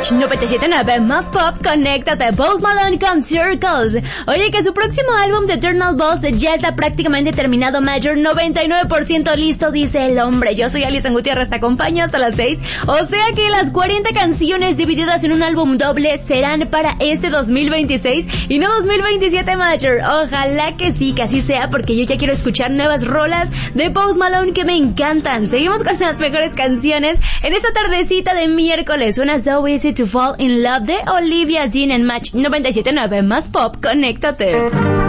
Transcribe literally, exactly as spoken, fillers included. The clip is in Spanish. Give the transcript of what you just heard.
Match noventa y siete punto nueve más pop, conéctate. Post Malone con Circles. Oye, que su próximo álbum The Eternal Boss ya está prácticamente terminado, Major, noventa y nueve por ciento listo, dice el hombre. Yo soy Alison Gutiérrez, te acompaño hasta las seis. O sea que las cuarenta canciones divididas en un álbum doble serán para este dos mil veintiséis y no dos mil veintisiete, Major. Ojalá que sí, que así sea, porque yo ya quiero escuchar nuevas rolas de Post Malone que me encantan. Seguimos con las mejores canciones en esta tardecita de miércoles. Una So Easy to Fall in Love de Olivia Dean en Match noventa y siete punto nueve más pop, conéctate.